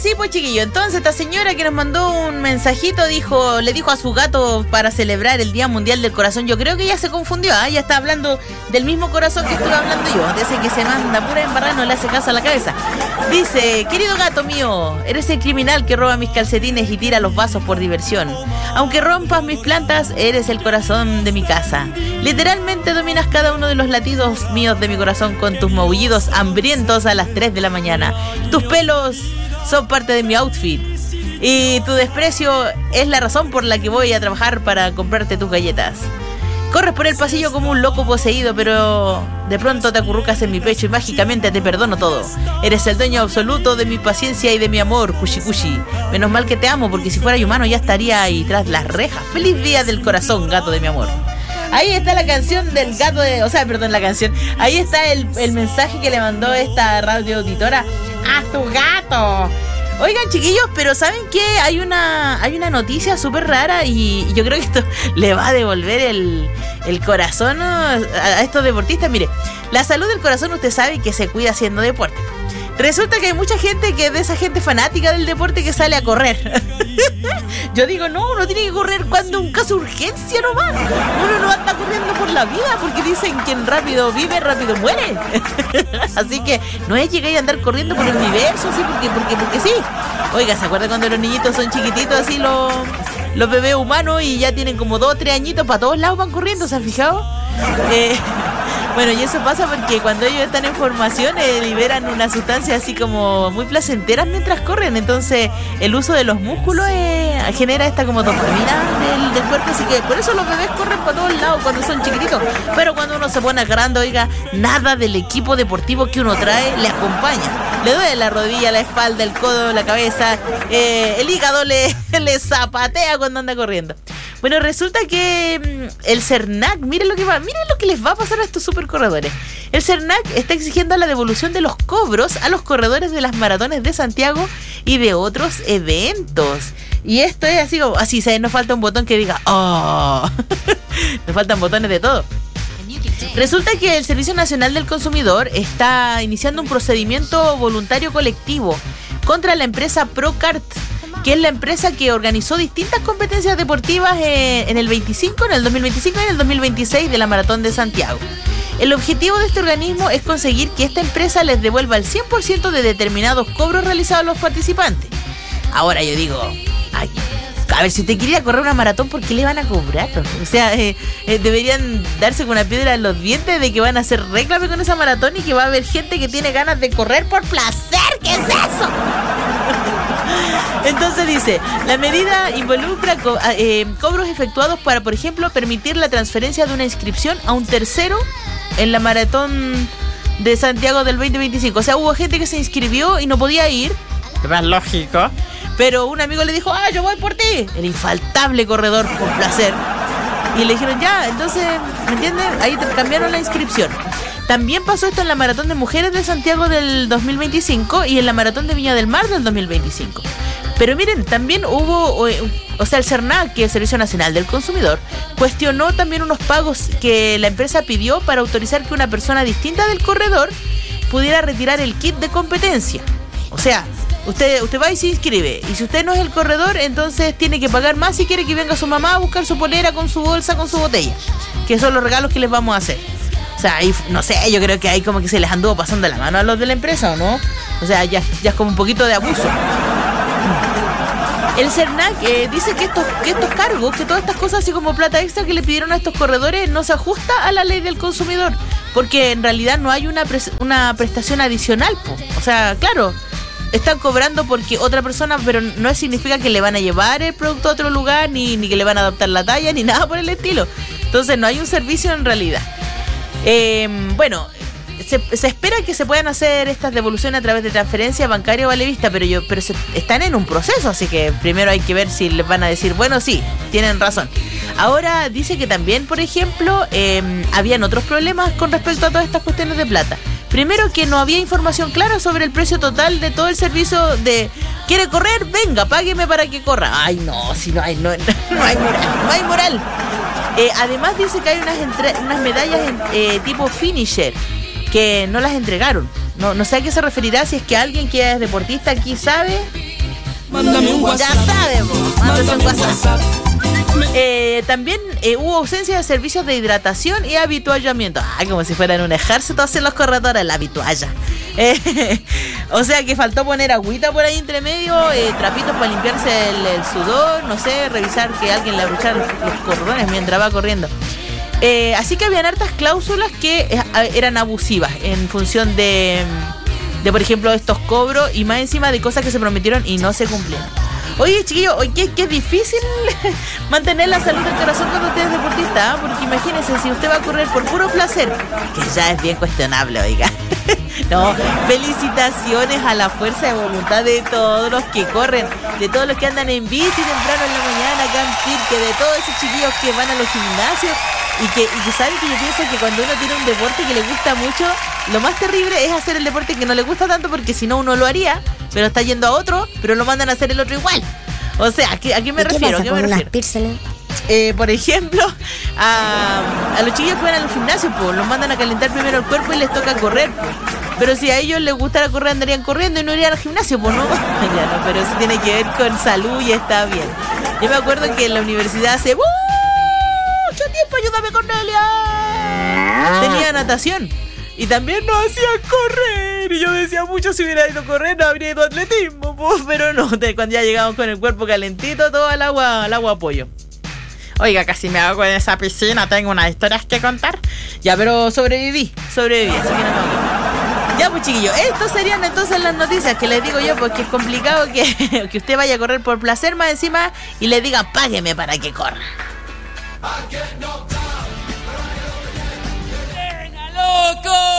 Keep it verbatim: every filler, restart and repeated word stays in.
sí, pues chiquillo, entonces esta señora que nos mandó un mensajito dijo, le dijo a su gato para celebrar el Día Mundial del Corazón. Yo creo que ella se confundió, ¿eh? Ya está hablando del mismo corazón que estuve hablando yo, de ese que se manda pura embarrada, no le hace caso a la cabeza. Dice, querido gato mío, eres el criminal que roba mis calcetines y tira los vasos por diversión. Aunque rompas mis plantas, eres el corazón de mi casa. Literalmente dominas cada uno de los latidos míos de mi corazón con tus maullidos hambrientos a las tres de la mañana. Tus pelos son parte de mi outfit y tu desprecio es la razón por la que voy a trabajar para comprarte tus galletas. Corres por el pasillo como un loco poseído, pero de pronto te acurrucas en mi pecho y mágicamente te perdono todo. Eres el dueño absoluto de mi paciencia y de mi amor, cushi cushi. Menos mal que te amo, porque si fuera humano ya estaría ahí tras las rejas. Feliz día del corazón, gato de mi amor. Ahí está la canción del gato de... O sea, perdón, la canción. Ahí está el, el mensaje que le mandó esta radio auditora a su gato. Oigan, chiquillos, pero ¿saben qué? Hay una hay una noticia súper rara y yo creo que esto le va a devolver el, el corazón a, a estos deportistas. Mire, la salud del corazón usted sabe que se cuida haciendo deporte. Resulta que hay mucha gente que es de esa gente fanática del deporte que sale a correr. Yo digo, no, uno tiene que correr cuando un caso de urgencia nomás. Uno no anda corriendo por la vida porque dicen que en rápido vive, rápido muere. Así que no es llegar y andar corriendo por el universo, así porque, porque, porque sí. Oiga, ¿se acuerdan cuando los niñitos son chiquititos así los, los bebés humanos y ya tienen como dos o tres añitos, para todos lados van corriendo, ¿se han fijado? Eh... Bueno, y eso pasa porque cuando ellos están en formación eh, liberan una sustancia así como muy placenteras mientras corren. Entonces el uso de los músculos eh, genera esta como dopamina del, del cuerpo. Así que por eso los bebés corren para todos lados cuando son chiquititos. Pero cuando uno se pone grande, oiga, nada del equipo deportivo que uno trae le acompaña. Le duele la rodilla, la espalda, el codo, la cabeza. Eh, el hígado le, le zapatea cuando anda corriendo. Bueno, resulta que mmm, el CERNAC, miren lo que va, miren lo que les va a pasar a estos supercorredores. El CERNAC está exigiendo la devolución de los cobros a los corredores de las maratones de Santiago y de otros eventos. Y esto es así, así, ¿sabes? Nos falta un botón que diga, ¡oh! Nos faltan botones de todo. Resulta que el Servicio Nacional del Consumidor está iniciando un procedimiento voluntario colectivo contra la empresa Procart, que es la empresa que organizó distintas competencias deportivas en, en el veinticinco, en el dos mil veinticinco y en el dos mil veintiséis de la Maratón de Santiago. El objetivo de este organismo es conseguir que esta empresa les devuelva el cien por ciento de determinados cobros realizados a los participantes. Ahora yo digo, ay, a ver, si usted quería correr una maratón, ¿por qué le van a cobrar? O sea, eh, eh, deberían darse con una piedra en los dientes de que van a hacer réclame con esa maratón y que va a haber gente que tiene ganas de correr por placer. ¿Qué es eso? Entonces dice, la medida involucra co- eh, cobros efectuados para, por ejemplo, permitir la transferencia de una inscripción a un tercero en la maratón de Santiago del veinte veinticinco. O sea, hubo gente que se inscribió y no podía ir, que más lógico, pero un amigo le dijo, ah, yo voy por ti, el infaltable corredor por placer. Y le dijeron, ya, entonces, ¿me entienden? Ahí te cambiaron la inscripción. También pasó esto en la Maratón de Mujeres de Santiago del dos mil veinticinco y en la Maratón de Viña del Mar del dos mil veinticinco. Pero miren, también hubo, o, o sea, el CERNAC, que es el Servicio Nacional del Consumidor, cuestionó también unos pagos que la empresa pidió para autorizar que una persona distinta del corredor pudiera retirar el kit de competencia. O sea, usted, usted va y se inscribe, y si usted no es el corredor, entonces tiene que pagar más si quiere que venga su mamá a buscar su polera con su bolsa, con su botella, que son los regalos que les vamos a hacer. O sea, ahí, no sé, yo creo que ahí como que se les anduvo pasando la mano a los de la empresa, ¿o no? O sea, ya, ya es como un poquito de abuso. El CERNAC eh, dice que estos, que estos cargos, que todas estas cosas así como plata extra que le pidieron a estos corredores no se ajusta a la ley del consumidor, porque en realidad no hay una, pres- una prestación adicional, po. O sea, claro, están cobrando porque otra persona, pero no significa que le van a llevar el producto a otro lugar, ni, ni que le van a adaptar la talla, ni nada por el estilo. Entonces no hay un servicio en realidad. Eh, bueno, se, se espera que se puedan hacer estas devoluciones a través de transferencia bancaria o valevista, pero yo, pero se, están en un proceso, así que primero hay que ver si les van a decir, bueno, sí, tienen razón. Ahora dice que también, por ejemplo, eh, habían otros problemas con respecto a todas estas cuestiones de plata. Primero, que no había información clara sobre el precio total de todo el servicio de ¿quiere correr? Venga, págueme para que corra. Ay, no, si no hay, no, no hay moral, no hay moral. Eh, además dice que hay unas, entre, unas medallas en, eh, tipo finisher que no las entregaron. No, no sé a qué se referirá, si es que alguien que es deportista aquí sabe Mándame un WhatsApp. Ya sabemos, mándame un WhatsApp. WhatsApp. Eh, también eh, hubo ausencia de servicios de hidratación y habituallamiento. Ah, como si fueran un ejército hacen los corredores, la habitualla. Eh, o sea que faltó poner agüita por ahí entre medio, eh, trapitos para limpiarse el, el sudor, no sé, revisar que alguien le abrochara los, los cordones mientras va corriendo. Eh, así que habían hartas cláusulas que eh, eran abusivas en función de, de, por ejemplo, estos cobros y más encima de cosas que se prometieron y no se cumplieron. Oye, chiquillos, ¿qué, qué es difícil mantener la salud del corazón cuando usted es deportista? ¿eh? Porque imagínense, si usted va a correr por puro placer, que ya es bien cuestionable, oiga. No, felicitaciones a la fuerza de voluntad de todos los que corren, de todos los que andan en bici temprano en la mañana, acá en Pirque, de todos esos chiquillos que van a los gimnasios y que, y que saben que yo pienso que cuando uno tiene un deporte que le gusta mucho, lo más terrible es hacer el deporte que no le gusta tanto, porque si no uno lo haría, pero está yendo a otro, pero lo mandan a hacer el otro igual. O sea, ¿a qué, a qué me refiero? ¿Qué pasa ¿A qué me con refiero? las Eh, por ejemplo, a, a los chiquillos que van a los gimnasios, pues los mandan a calentar primero el cuerpo y les toca correr, pues. Pero si a ellos les gustara correr, andarían corriendo y no irían al gimnasio, pues no. Ya no, pero eso tiene que ver con salud y está bien. Yo me acuerdo que en la universidad hace mucho tiempo, ayúdame Cornelia, tenía natación y también nos hacían correr. Y yo decía, mucho si hubiera ido a correr, no habría ido a atletismo, pues, pero no, cuando ya llegamos con el cuerpo calentito, todo al agua, al agua apoyo. Oiga, casi me hago en esa piscina, tengo unas historias que contar. Ya, pero sobreviví, sobreviví, así que no me hago. Ya, pues chiquillos, estas serían entonces las noticias que les digo yo, porque es complicado que, que usted vaya a correr por placer más encima y le diga, págueme para que corra. ¡Venga, loco!